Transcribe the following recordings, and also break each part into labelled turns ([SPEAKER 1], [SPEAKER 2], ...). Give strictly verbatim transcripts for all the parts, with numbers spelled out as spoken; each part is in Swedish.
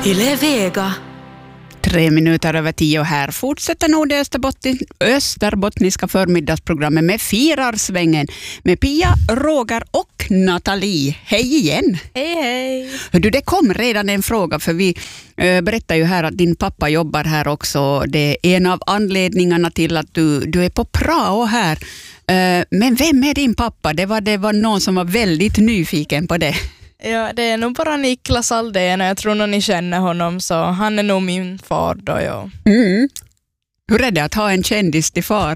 [SPEAKER 1] Yle Vega.
[SPEAKER 2] Tre minuter över tio här fortsätter nog det österbotten, österbottniska förmiddagsprogrammet med Firarsvängen med Pia, Roger och Nathalie. Hej igen!
[SPEAKER 3] Hej hej!
[SPEAKER 2] Du, det kom redan en fråga, för vi äh, berättar ju här att din pappa jobbar här också. Det är en av anledningarna till att du, du är på prao här. Äh, men vem är din pappa? Det var, det var någon som var väldigt nyfiken på det.
[SPEAKER 3] Ja, det är nog bara Niklas Aldén och jag tror nog ni känner honom, så han är nog min far då. Ja.
[SPEAKER 2] Mm. Hur är det att ha en kändis till far?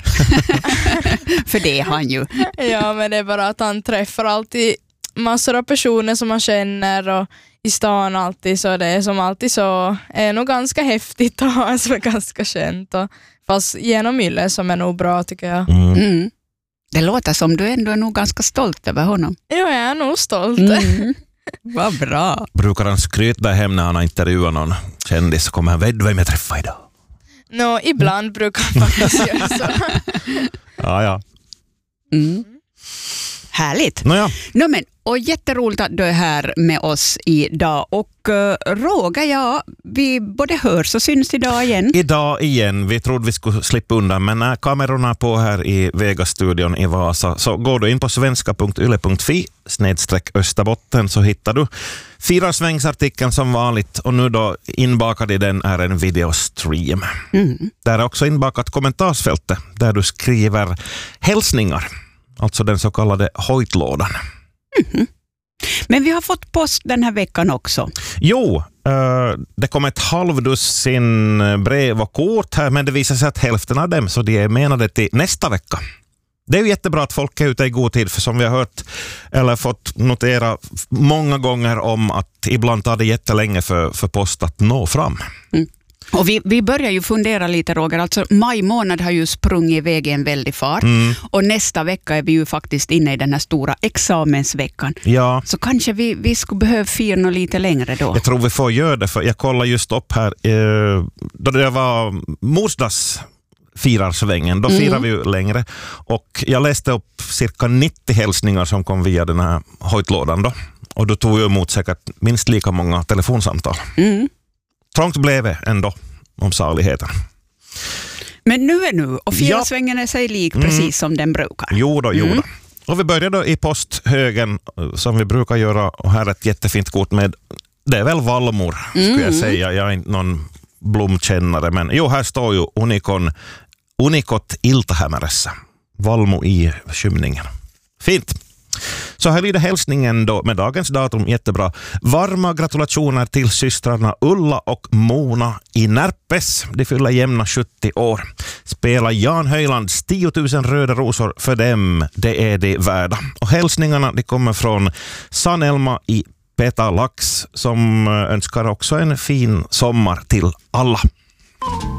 [SPEAKER 2] För det är han ju.
[SPEAKER 3] Ja, men det är bara att han träffar alltid massor av personer som man känner och i stan alltid, så det är som alltid så är nog ganska häftigt att ha en som är ganska känt. Och, fast genom Yle som är nog bra tycker jag.
[SPEAKER 2] Mm. Mm. Det låter som du ändå är nog ganska stolt över honom.
[SPEAKER 3] Ja, jag är nog stolt.
[SPEAKER 2] Mm. Vad bra.
[SPEAKER 4] Brukar han skryta hem när han har intervjuat någon kändis, så kommer han, vet du vem jag träffade idag?
[SPEAKER 3] Nå, ibland brukar han faktiskt göra så.
[SPEAKER 4] Ja, ja.
[SPEAKER 2] Mm. Härligt.
[SPEAKER 4] Nåja.
[SPEAKER 2] No, men, och jätteroligt att du är här med oss idag. Och uh, Roger, ja, vi både hörs och syns idag igen.
[SPEAKER 4] Idag igen. Vi trodde vi skulle slippa undan, men när kamerorna är på här i Vegastudion i Vasa, så går du in på svenska punkt yle punkt fi snedstreck Österbotten, så hittar du Firarsvängsartikeln som vanligt, och nu då inbakad i den är en videostream. Mm. Där är också inbakat kommentarsfältet där du skriver hälsningar. Alltså den så kallade hojtlådan.
[SPEAKER 2] Mm-hmm. Men vi har fått post den här veckan också.
[SPEAKER 4] Jo, uh, det kom ett halvdussin brev och kort här, men det visar sig att hälften av dem så de är menade till nästa vecka. Det är ju jättebra att folk är ute i god tid, för som vi har hört eller fått notera många gånger om att ibland tar det jättelänge för, för post att nå fram.
[SPEAKER 2] Mm. Och vi, vi börjar ju fundera lite, Roger. Alltså, maj månad har ju sprungit iväg i en väldig fart. Mm. Och nästa vecka är vi ju faktiskt inne i den här stora examensveckan.
[SPEAKER 4] Ja.
[SPEAKER 2] Så kanske vi, vi skulle behöva fira något lite längre då.
[SPEAKER 4] Jag tror vi får göra det, för jag kollar just upp här. Eh, då det var morsdags Firarsvängen, då mm. firar vi ju längre. Och jag läste upp cirka nittio hälsningar som kom via den här hojtlådan då. Och då tog jag emot säkert minst lika många telefonsamtal. Mm. Trångt blev det ändå om saligheten.
[SPEAKER 2] Men nu är nu, och Firarsvängen är sig lik precis mm. som den brukar.
[SPEAKER 4] Jo då, jo då.
[SPEAKER 2] Mm.
[SPEAKER 4] Och vi börjar då i posthögen som vi brukar göra, och här är ett jättefint kort med, det är väl vallmor skulle mm. jag säga. Jag är inte någon blomkännare, men jo, här står ju unikon, unikot iltahämärässä. Valmo i skymningen. Fint. Så här lyder hälsningen då med dagens datum jättebra. Varma gratulationer till systrarna Ulla och Mona i Närpes. De fyller jämna sjuttio år. Spela Jan Höjlands tio tusen röda rosor för dem. Det är det värda. Och hälsningarna de kommer från Sanelma i Petalax, som önskar också en fin sommar till alla.